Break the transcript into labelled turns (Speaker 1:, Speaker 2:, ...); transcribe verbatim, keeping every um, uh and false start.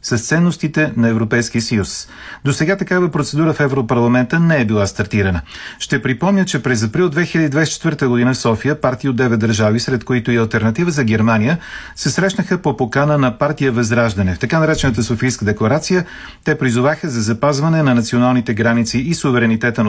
Speaker 1: с ценностите на Европейския съюз. До сега такава процедура в Европарламента не е била стартирана. Ще припомня, че през април две хиляди двадесет и четвърта година в София партии от девет държави, сред които и Алтернатива за Германия, се срещнаха по покана на партия Възраждане. В така наречената Софийска декларация те призоваха за запазване на националните граници и суверенитета на